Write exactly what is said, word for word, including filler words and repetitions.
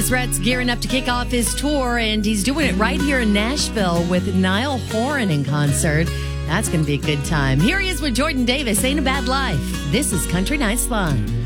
Rhett's gearing up to kick off his tour, and he's doing it right here in Nashville with Niall Horan in concert. That's going to be a good time. Here he is with Jordan Davis. Ain't a Bad Life. This is Country Nights Live.